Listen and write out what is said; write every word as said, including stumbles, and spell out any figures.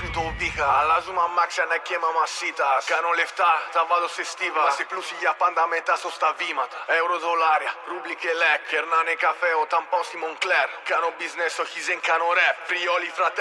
το βήχα. Αλλάζουμε αμάξια να και μαμασίτας. Κάνω λεφτά, τα βάλω σε στίβα. Είμαστε πλούσιοι για πάντα μετά στο στα βήματα. Ευρώ, δολάρια, ρούμπλι και λεκ. Κερνάνε καφέ όταν πάω στη Μονκλέρ. Κάνω business, όχι δεν κάνω rap. Φριόλι φράτε.